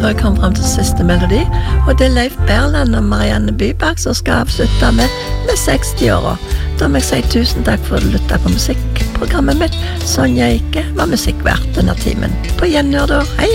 før jeg kom frem til siste melodi, og det Leif Berland og Marianne Bybak som skal avslutte med 60-åra. Da må jeg si tusen takk for at du lyttet på musikkprogrammet mitt. Sonja Ike var musikk verdt denne timen. På gjenhør da, hei!